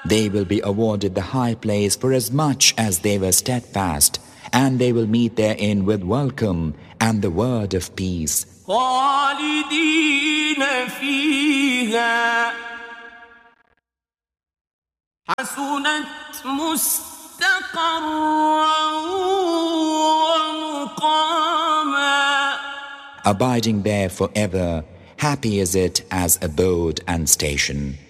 They will be awarded the high place for as much as they were steadfast, and they will meet therein with welcome and the word of peace. خالدين فيها حسنت مستقرا ومقاما. Abiding there forever, happy is it as abode and station.